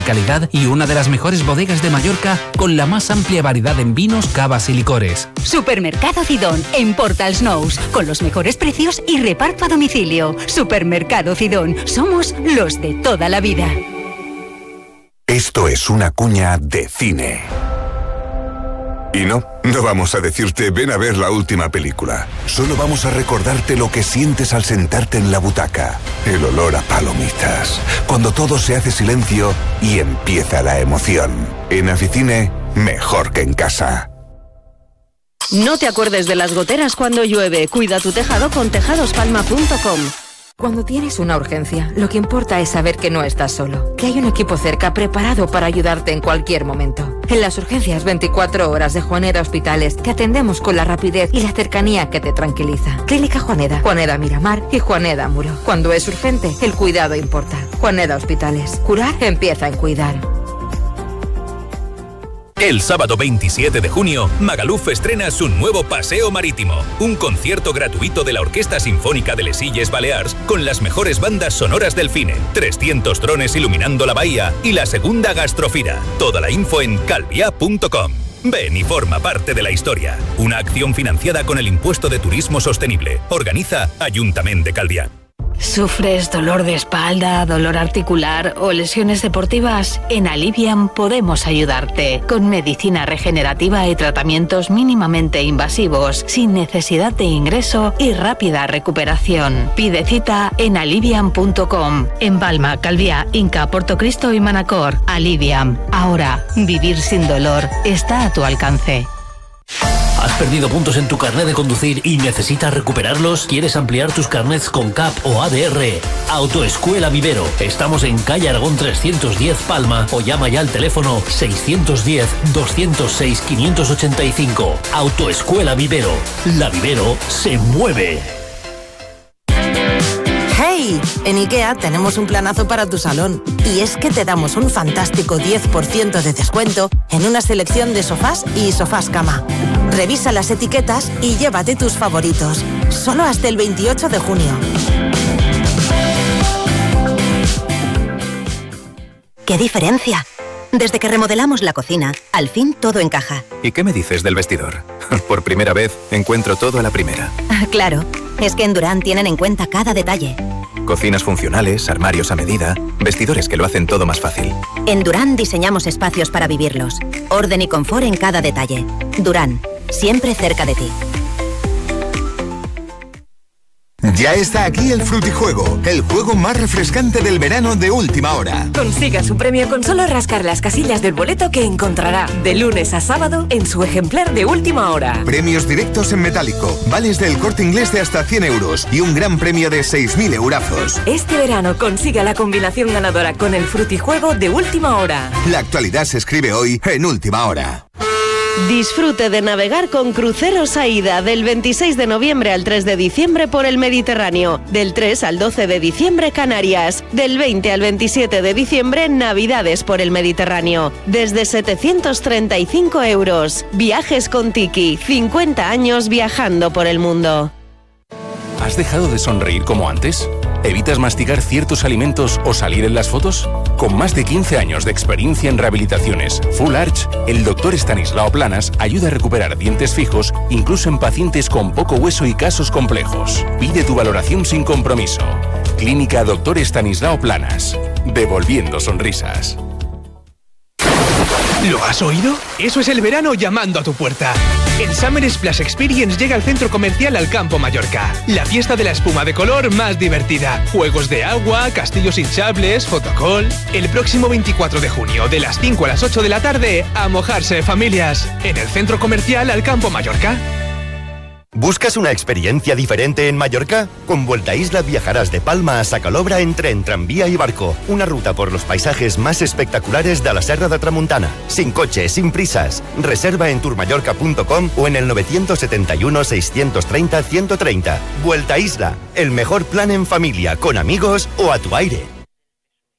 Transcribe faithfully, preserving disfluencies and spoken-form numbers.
calidad y una de las mejores bodegas de Mallorca con la más amplia variedad en vinos, cavas y licores. Supermercado Cidón en Portals Nous, con los mejores precios y reparto a domicilio. Supermercado Cidón, somos los de toda la vida. Esto es una cuña de cine. Y no, no vamos a decirte ven a ver la última película. Solo vamos a recordarte lo que sientes al sentarte en la butaca. El olor a palomitas. Cuando todo se hace silencio y empieza la emoción. En Aficine, mejor que en casa. No te acuerdes de las goteras cuando llueve. Cuida tu tejado con tejados palma punto com. Cuando tienes una urgencia, lo que importa es saber que no estás solo, que hay un equipo cerca preparado para ayudarte en cualquier momento. En las urgencias veinticuatro horas de Juaneda Hospitales te atendemos con la rapidez y la cercanía que te tranquiliza. Clínica Juaneda, Juaneda Miramar y Juaneda Muro. Cuando es urgente, el cuidado importa. Juaneda Hospitales. Curar empieza en cuidar. El sábado veintisiete de junio, Magaluf estrena su nuevo Paseo Marítimo, un concierto gratuito de la Orquesta Sinfónica de Les Illes Balears con las mejores bandas sonoras del cine, trescientos drones iluminando la bahía y la segunda gastrofira. Toda la info en calvia punto com. Ven y forma parte de la historia. Una acción financiada con el Impuesto de Turismo Sostenible. Organiza Ayuntamiento de Calviá. ¿Sufres dolor de espalda, dolor articular o lesiones deportivas? En Alivian podemos ayudarte con medicina regenerativa y tratamientos mínimamente invasivos, sin necesidad de ingreso y rápida recuperación. Pide cita en alivian punto com. En Palma, Calviá, Inca, Portocristo y Manacor. Alivian. Ahora, vivir sin dolor está a tu alcance. ¿Has perdido puntos en tu carnet de conducir y necesitas recuperarlos? ¿Quieres ampliar tus carnets con C A P o A D R? Autoescuela Vivero. Estamos en calle Aragón trescientos diez Palma o llama ya al teléfono seiscientos diez, doscientos seis, quinientos ochenta y cinco. Autoescuela Vivero. La Vivero se mueve. ¡Hey! En IKEA tenemos un planazo para tu salón. Y es que te damos un fantástico diez por ciento de descuento en una selección de sofás y sofás cama. Revisa las etiquetas y llévate tus favoritos. Solo hasta el veintiocho de junio. ¡Qué diferencia! Desde que remodelamos la cocina, al fin todo encaja. ¿Y qué me dices del vestidor? Por primera vez encuentro todo a la primera. Ah, claro, es que en Durán tienen en cuenta cada detalle. Cocinas funcionales, armarios a medida, vestidores que lo hacen todo más fácil. En Durán diseñamos espacios para vivirlos. Orden y confort en cada detalle. Durán, siempre cerca de ti. Ya está aquí el Frutijuego, el juego más refrescante del verano de última hora. Consiga su premio con solo rascar las casillas del boleto que encontrará de lunes a sábado en su ejemplar de última hora. Premios directos en metálico, vales del Corte Inglés de hasta cien euros y un gran premio de seis mil eurazos. Este verano consiga la combinación ganadora con el Frutijuego de última hora. La actualidad se escribe hoy en última hora. Disfrute de navegar con Cruceros Aida del veintiséis de noviembre al tres de diciembre por el Mediterráneo, del tres al doce de diciembre Canarias, del veinte al veintisiete de diciembre Navidades por el Mediterráneo, desde setecientos treinta y cinco euros. Viajes con Tiki, cincuenta años viajando por el mundo. ¿Has dejado de sonreír como antes? ¿Evitas masticar ciertos alimentos o salir en las fotos? Con más de quince años de experiencia en rehabilitaciones Full Arch, el doctor Estanislao Planas ayuda a recuperar dientes fijos incluso en pacientes con poco hueso y casos complejos. Pide tu valoración sin compromiso. Clínica Doctor Estanislao Planas. Devolviendo sonrisas. ¿Lo has oído? Eso es el verano llamando a tu puerta. El Summer Splash Experience llega al centro comercial Alcampo Mallorca. La fiesta de la espuma de color más divertida. Juegos de agua, castillos hinchables, fotocall. El próximo veinticuatro de junio, de las cinco a las ocho de la tarde, a mojarse familias. En el centro comercial Alcampo Mallorca. ¿Buscas una experiencia diferente en Mallorca? Con Vuelta Isla viajarás de Palma a Sacalobra en tren, tranvía y barco. Una ruta por los paisajes más espectaculares de la Serra de Tramuntana. Sin coche, sin prisas. Reserva en tourmallorca punto com o en el nueve siete uno, seis tres cero, uno uno tres cero. Vuelta Isla, el mejor plan en familia, con amigos o a tu aire.